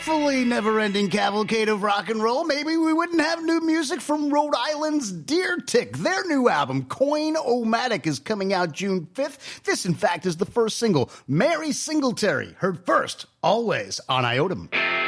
hopefully never-ending cavalcade of rock and roll, maybe we wouldn't have new music from Rhode Island's Deer Tick. Their new album, Coin-O-Matic, is coming out June 5th. This, in fact, is the first single. Mary Singletary, heard first, always on Iotum.